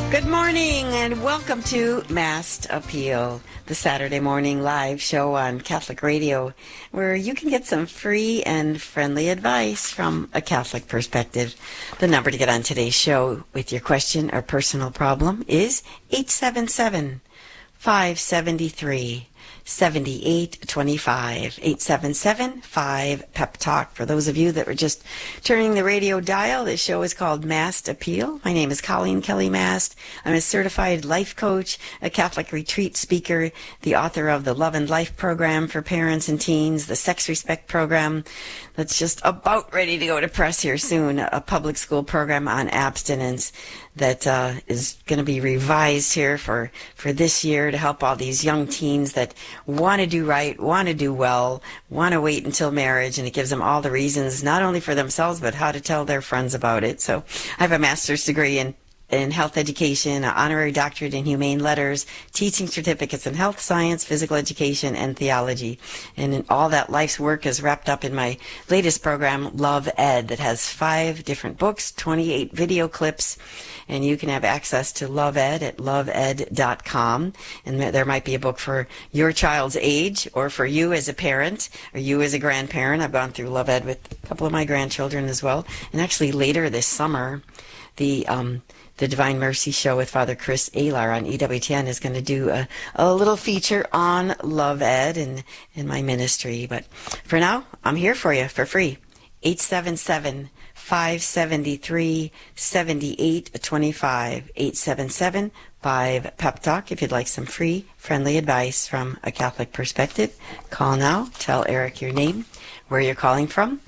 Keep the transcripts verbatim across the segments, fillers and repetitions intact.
Good morning and welcome to Masked Appeal, the Saturday morning live show on Catholic Radio, where you can get some free and friendly advice from a Catholic perspective. The number to get on today's show with your question or personal problem is eight seven seven, five seven three, seven eight two five, eight seven seven, five, P E P Talk. For those of you that were just turning the radio dial, this show is called Masked Appeal. My name is Colleen Kelly Mast. I'm a certified life coach, a Catholic retreat speaker, the author of the Love and Life program for parents and teens, the Sex Respect program that's just about ready to go to press here soon, a public school program on abstinence that uh, is going to be revised here for, for this year to help all these young teens that want to do right, want to do well, want to wait until marriage, and it gives them all the reasons, not only for themselves, but how to tell their friends about it. So I have a master's degree in in health education, an honorary doctorate in humane letters, teaching certificates in health science, physical education, and theology. And in all that life's work is wrapped up in my latest program, Love Ed, that has five different books, twenty-eight video clips, and you can have access to Love Ed at love ed dot com. And there might be a book for your child's age, or for you as a parent, or you as a grandparent. I've gone through Love Ed with a couple of my grandchildren as well. And actually later this summer, the um, the Divine Mercy Show with Father Chris Alar on E W T N is going to do a, a little feature on Love Ed and, and my ministry. But for now, I'm here for you for free. eight seven seven, five seven three, seven eight two five. eight seven seven, five, P E P Talk. If you'd like some free, friendly advice from a Catholic perspective, call now. Tell Eric your name, where you're calling from,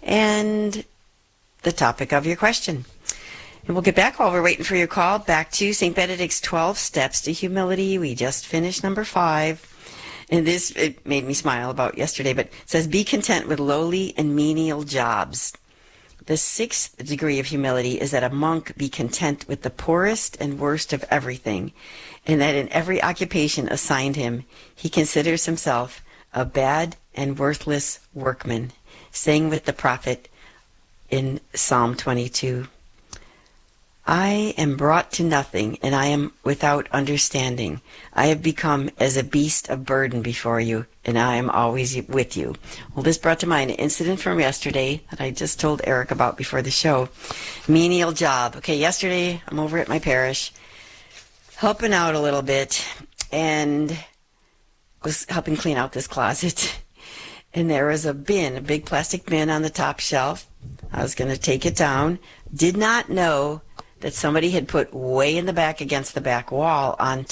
and the topic of your question. And we'll get back while we're waiting for your call, back to Saint Benedict's twelve Steps to Humility. We just finished number five. And this, it made me smile about yesterday, but it says, be content with lowly and menial jobs. The sixth degree of humility is that a monk be content with the poorest and worst of everything, and that in every occupation assigned him, he considers himself a bad and worthless workman, saying with the prophet in Psalm twenty-two, I am brought to nothing, and I am without understanding. I have become as a beast of burden before you, and I am always with you. Well, this brought to mind an incident from yesterday that I just told Eric about before the show. Menial job. Okay, yesterday I'm over at my parish, helping out a little bit, and was helping clean out this closet. And there was a bin, a big plastic bin on the top shelf. I was going to take it down. Did not know that somebody had put way in the back against the back wall on